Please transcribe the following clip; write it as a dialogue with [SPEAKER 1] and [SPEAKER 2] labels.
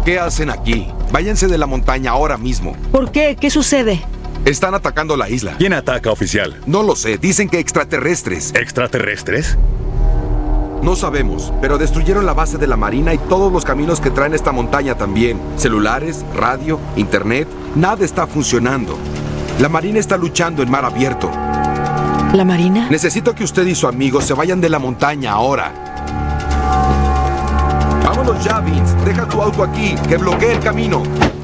[SPEAKER 1] ¿Qué hacen aquí? Váyanse de la montaña ahora mismo.
[SPEAKER 2] ¿Por qué? ¿Qué sucede?
[SPEAKER 1] Están atacando la isla.
[SPEAKER 3] ¿Quién ataca, oficial?
[SPEAKER 1] No lo sé, dicen que extraterrestres.
[SPEAKER 3] ¿Extraterrestres?
[SPEAKER 1] No sabemos, pero destruyeron la base de la Marina y todos los caminos que traen esta montaña también. Celulares, radio, internet, nada está funcionando. La Marina está luchando en mar abierto.
[SPEAKER 2] ¿La Marina?
[SPEAKER 1] Necesito que usted y su amigo se vayan de la montaña ahora. Vámonos ya, Vince. Deja tu auto aquí, que bloquee el camino.